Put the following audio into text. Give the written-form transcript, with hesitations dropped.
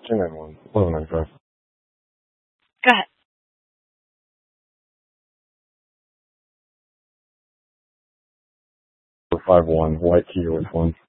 291, 1195. Go ahead. 451, white Kia with one.